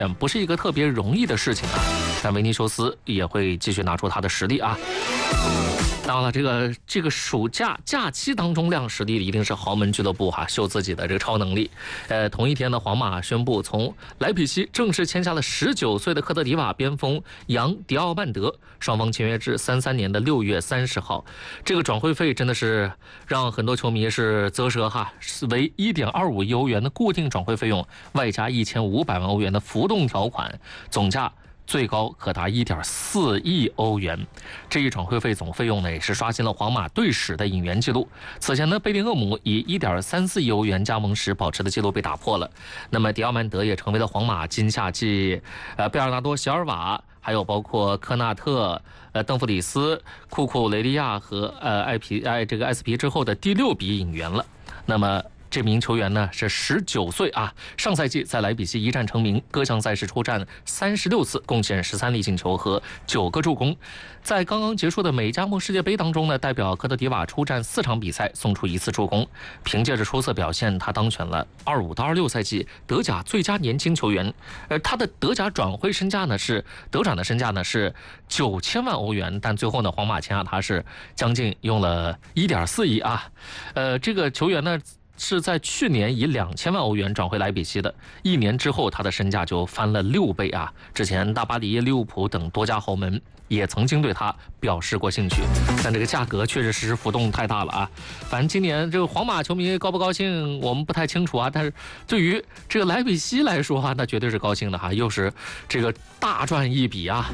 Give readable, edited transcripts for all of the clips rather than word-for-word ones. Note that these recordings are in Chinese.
不是一个特别容易的事情啊。但维尼修斯也会继续拿出他的实力啊。当然了，这个暑假假期当中亮实力一定是豪门俱乐部秀自己的这个超能力。同一天呢，皇马宣布从莱比锡正式签下了19岁的科特迪瓦边锋杨迪奥曼德，双方签约至33年的6月30号。这个转会费真的是让很多球迷是啧舌为1.25亿欧元的固定转会费用，外加1500万欧元的浮动条款，总价最高可达1.4亿欧元。这一转会费总费用呢，也是刷新了皇马队史的引援记录。此前呢，贝林厄姆以1.34亿欧元加盟时保持的记录被打破了。那么迪奥曼德也成为了皇马今夏季贝尔纳多·席尔瓦，还有包括科纳特、邓弗里斯、库库雷利亚和埃斯皮之后的第6笔引援了。那么这名球员呢是19岁啊，上赛季在莱比锡一战成名，各项赛事出战36次，贡献13粒进球和9个助攻。在刚刚结束的美加墨世界杯当中呢，代表科特迪瓦出战4场比赛，送出1次助攻。凭借着出色表现，他当选了25到26赛季德甲最佳年轻球员。他的德甲转会身价呢是德转的身价呢是9000万欧元，但最后呢，皇马签下他是将近用了1.4亿啊。这个球员呢是在去年以2000万欧元转回莱比锡的，1年之后他的身价就翻了6倍啊！之前大巴黎、利物浦等多家豪门也曾经对他表示过兴趣，但这个价格确实浮动太大了啊！反正今年这个皇马球迷高不高兴，我们不太清楚啊。但是对于这个莱比锡来说那绝对是高兴的哈，又是这个大赚一笔啊！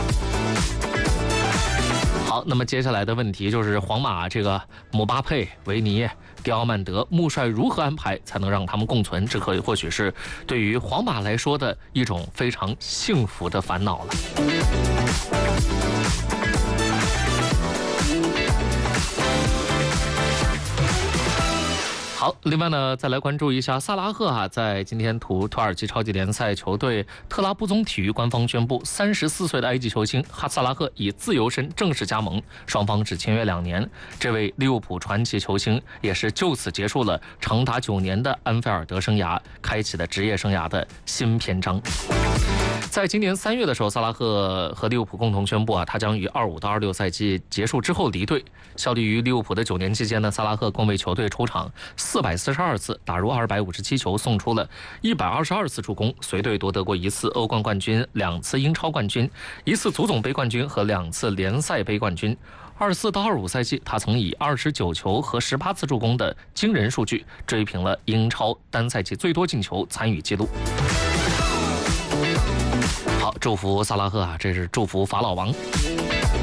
好，那么接下来的问题就是皇马这个姆巴佩、维尼、迪奥曼德，穆帅如何安排才能让他们共存？这或许是对于皇马来说的一种非常幸福的烦恼了。好，另外呢，再来关注一下萨拉赫在今天土耳其超级联赛球队特拉布宗体育官方宣布，34岁的埃及球星萨拉赫以自由身正式加盟，双方只签约2年。这位利物浦传奇球星也是就此结束了长达9年的安菲尔德生涯，开启了职业生涯的新篇章。在今年3月的时候，萨拉赫和利物浦共同宣布他将于25到26赛季结束之后离队。效力于利物浦的9年期间呢，萨拉赫共为球队出场442次，打入257球，送出了122次助攻，随队夺得过1次欧冠冠军、2次英超冠军、1次足总杯冠军和2次联赛杯冠军。24到25赛季，他曾以29球和18次助攻的惊人数据，追平了英超单赛季最多进球参与记录。好，祝福萨拉赫这是祝福法老王。